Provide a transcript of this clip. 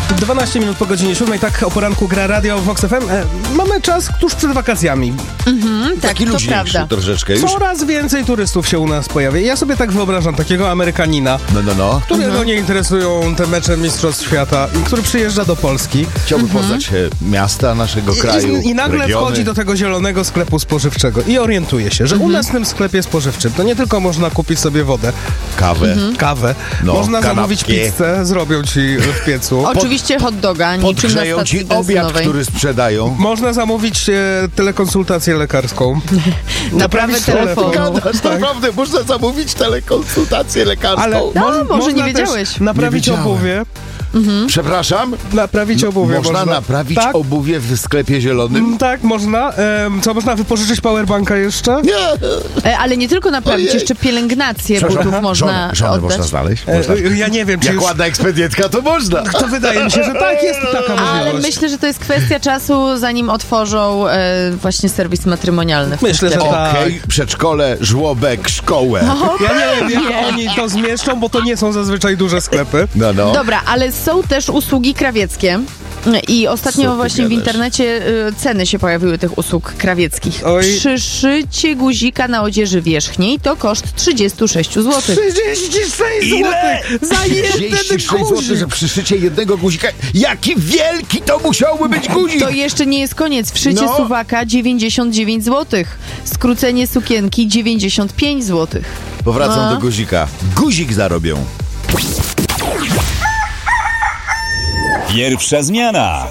12 minut po godzinie 7, tak o poranku gra radio Vox FM. Mamy czas tuż przed wakacjami. Tak, Taki to luźniejszy prawda. troszeczkę już. Coraz więcej turystów się u nas pojawia. Ja sobie tak wyobrażam takiego Amerykanina, No. którego nie interesują te mecze Mistrzostw Świata i który przyjeżdża do Polski Chciałby poznać miasta naszego kraju, i nagle regiony. wchodzi do tego zielonego sklepu spożywczego i orientuje się, że u nas w tym sklepie spożywczym to nie tylko można kupić sobie wodę, Kawę. No, można kanapki. zamówić pizzę, zrobią ci w piecu. Oczywiście hot doga, niczym na Podgrzeją stacji ci obiad, benzynowej. który sprzedają. Można zamówić telekonsultację lekarską. Naprawę telefonu. Gadasz, naprawdę, można zamówić telekonsultację lekarską. Ale może można nie też wiedziałeś. naprawić Nie wiedziałem. obuwie. Przepraszam? Naprawić obuwie Można naprawić tak, obuwie w sklepie zielonym? tak, można. Co, można wypożyczyć powerbanka jeszcze? Nie. Ale nie tylko naprawić, jeszcze pielęgnację butów można żonę oddać. można znaleźć? Ja nie wiem, czy Jak już... ładna ekspedientka, to można. To wydaje mi się, że tak, jest taka Ale możliwość. myślę, że to jest kwestia czasu, zanim otworzą właśnie serwis matrymonialny. w tym Myślę, że sklepie. tak. Okej, przedszkole, żłobek, szkołę. Ja nie wiem, jak oni to zmieszczą, bo to nie są zazwyczaj duże sklepy. No. Dobra, ale są też usługi krawieckie. I ostatnio Co ty właśnie w gadasz? internecie ceny się pojawiły tych usług krawieckich. Oj. Przyszycie guzika na odzieży wierzchniej to koszt 36 zł. 36 zł za jeden 36 zł, guzik. że przyszycie jednego guzika. Jaki wielki to musiałby być guzik! To jeszcze nie jest koniec. Wszycie No. suwaka 99 zł. Skrócenie sukienki 95 zł. Powracam No. do guzika. Guzik zarobią. Pierwsza zmiana.